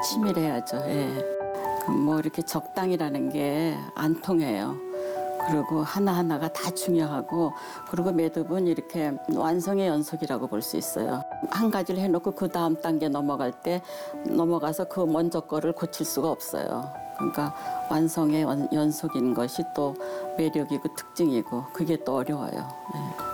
치밀해야죠. 예. 뭐 이렇게 적당이라는 게 안 통해요. 그리고 하나하나가 다 중요하고, 그리고 매듭은 이렇게 완성의 연속이라고 볼 수 있어요. 한 가지를 해놓고 그 다음 단계 넘어가서 그 먼저 거를 고칠 수가 없어요. 그러니까 완성의 연속인 것이 또 매력이고 특징이고, 그게 또 어려워요. 네.